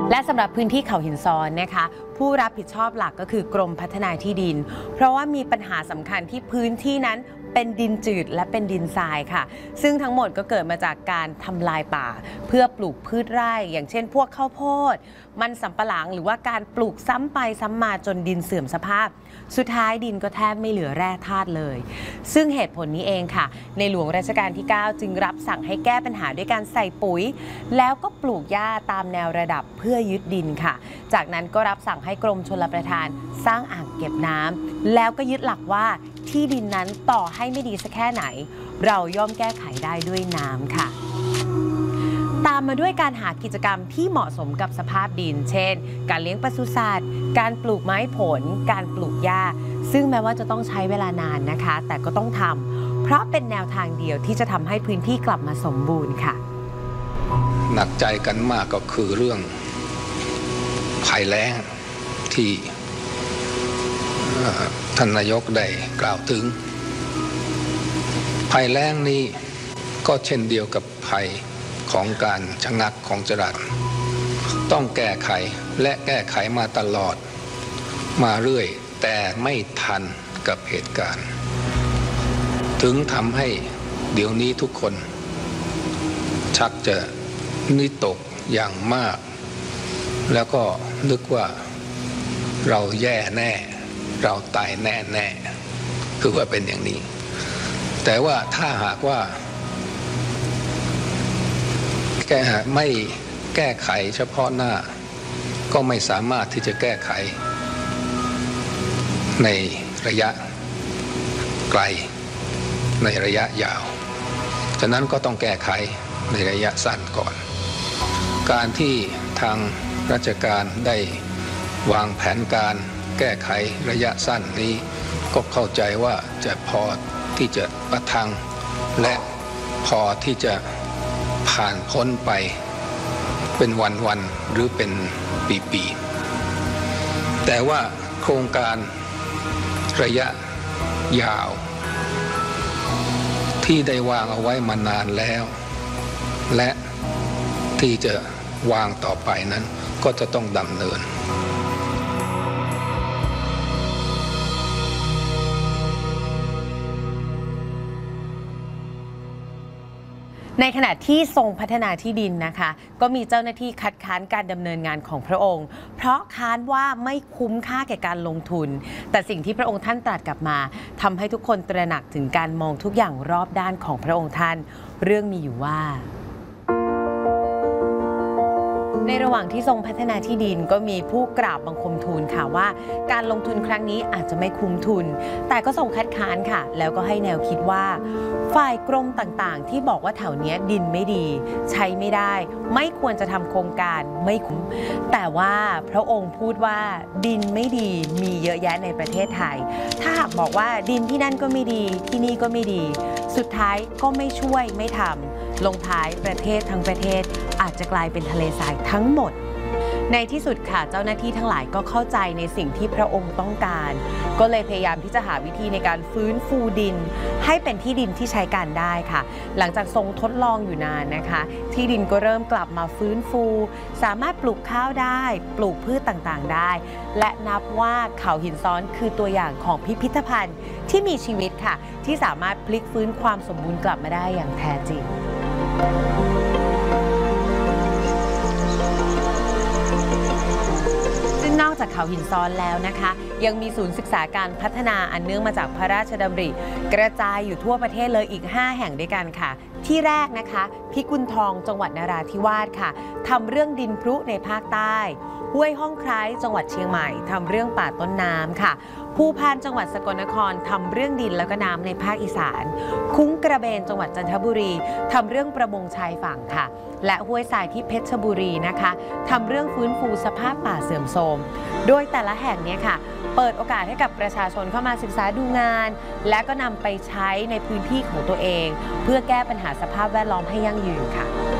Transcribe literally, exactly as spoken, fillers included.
และสำหรับพื้นที่เขาหินซ้อนนะคะผู้รับผิดชอบหลักก็คือกรมพัฒนาที่ดินเพราะว่ามีปัญหาสำคัญที่พื้นที่นั้นเป็นดินจืดและเป็นดินทรายค่ะซึ่งทั้งหมดก็เกิดมาจากการทำลายป่าเพื่อปลูกพืชไร่อย่างเช่นพวกข้าวโพดมันสำปะหลังหรือว่าการปลูกซ้ำไปซ้ำมาจนดินเสื่อมสภาพสุดท้ายดินก็แทบไม่เหลือแร่ธาตุเลยซึ่งเหตุผลนี้เองค่ะในหลวงรัชกาลที่เก้าจึงรับสั่งให้แก้ปัญหาด้วยการใส่ปุ๋ยแล้วก็ปลูกหญ้าตามแนวระดับเพื่อยึดดินค่ะจากนั้นก็รับสั่งให้กรมชลประทานสร้างอ่างเก็บน้ำแล้วก็ยึดหลักว่าที่ดินนั้นต่อให้ไม่ดีสักแค่ไหนเราย่อมแก้ไขได้ด้วยน้ำค่ะตามมาด้วยการหากิจกรรมที่เหมาะสมกับสภาพดินเช่นการเลี้ยงปศุสัตว์การปลูกไม้ผลการปลูกหญ้าซึ่งแม้ว่าจะต้องใช้เวลานานนะคะแต่ก็ต้องทำเพราะเป็นแนวทางเดียวที่จะทำให้พื้นที่กลับมาสมบูรณ์ค่ะหนักใจกันมากก็คือเรื่องภัยแล้งที่ท่านนายกได้กล่าวถึงภัยแล้งนี้ก็เช่นเดียวกับภัยของการชะงักของจราจรต้องแก้ไขและแก้ไขมาตลอดมาเรื่อยแต่ไม่ทันกับเหตุการณ์ถึงทำให้เดี๋ยวนี้ทุกคนชักจะนิตกอย่างมากแล้วก็นึกว่าเราแย่แน่เราตายแน่แน่คือว่าเป็นอย่างนี้แต่ว่าถ้าหากว่าแก้ไม่แก้ไขเฉพาะหน้าก็ไม่สามารถที่จะแก้ไขในระยะไกลในระยะยาวฉะนั้นก็ต้องแก้ไขในระยะสั้นก่อนการที่ทางราชการได้วางแผนการแก้ไขระยะสั้นนี้ก็เข้าใจว่าจะพอที่จะประทังและพอที่จะผ่านพ้นไปเป็นวันๆหรือเป็นปีๆแต่ว่าโครงการระยะยาวที่ได้วางเอาไว้มานานแล้วและที่จะวางต่อไปนั้นก็จะต้องดำเนินในขณะที่ทรงพัฒนาที่ดินนะคะก็มีเจ้าหน้าที่คัดค้านการดำเนินงานของพระองค์เพราะค้านว่าไม่คุ้มค่าแก่การลงทุนแต่สิ่งที่พระองค์ท่านตรัสกลับมาทำให้ทุกคนตระหนักถึงการมองทุกอย่างรอบด้านของพระองค์ท่านเรื่องมีอยู่ว่าในระหว่างที่ทรงพัฒนาที่ดินก็มีผู้กราบบังคมทูลค่ะว่าการลงทุนครั้งนี้อาจจะไม่คุ้มทุนแต่ก็ทรงคัดค้านค่ะแล้วก็ให้แนวคิดว่าฝ่ายกรมต่างๆที่บอกว่าแถวนี้ดินไม่ดีใช้ไม่ได้ไม่ควรจะทำโครงการไม่คุ้มแต่ว่าพระองค์พูดว่าดินไม่ดีมีเยอะแยะในประเทศไทยถ้าหากบอกว่าดินที่นั่นก็ไม่ดีที่นี่ก็ไม่ดีสุดท้ายก็ไม่ช่วยไม่ทำลงท้ายประเทศทั้งประเทศอาจจะกลายเป็นทะเลทรายทั้งหมดในที่สุดค่ะเจ้าหน้าที่ทั้งหลายก็เข้าใจในสิ่งที่พระองค์ต้องการก็เลยพยายามที่จะหาวิธีในการฟื้นฟูดินให้เป็นที่ดินที่ใช้การได้ค่ะหลังจากทรงทดลองอยู่นานนะคะที่ดินก็เริ่มกลับมาฟื้นฟูสามารถปลูกข้าวได้ปลูกพืชต่างๆได้และนับว่าเขาหินซ้อนคือตัวอย่างของพิพิธภัณฑ์ที่มีชีวิตค่ะที่สามารถพลิกฟื้นความสมบูรณ์กลับมาได้อย่างแท้จริงนอกจากเขาหินซ้อนแล้วนะคะยังมีศูนย์ศึกษาการพัฒนาอันเนื่องมาจากพระราชดำริกระจายอยู่ทั่วประเทศเลยอีกห้าแห่งด้วยกันค่ะที่แรกนะคะพิกุลทองจังหวัดนราธิวาสค่ะทำเรื่องดินพรุในภาคใต้ห้วยห้องไคร้จังหวัดเชียงใหม่ทำเรื่องป่าต้นน้ำค่ะภูพานจังหวัดสกลนครทำเรื่องดินแล้วก็น้ำในภาคอีสานคุ้งกระเบนจังหวัดจันทบุรีทำเรื่องประมงชายฝั่งค่ะและห้วยทรายที่เพชรบุรีนะคะทำเรื่องฟื้นฟูสภาพป่าเสื่อมโทรมโดยแต่ละแห่งนี้ค่ะเปิดโอกาสให้กับประชาชนเข้ามาศึกษาดูงานและก็นำไปใช้ในพื้นที่ของตัวเองเพื่อแก้ปัญหาสภาพแวดล้อมให้ยั่งยืนค่ะ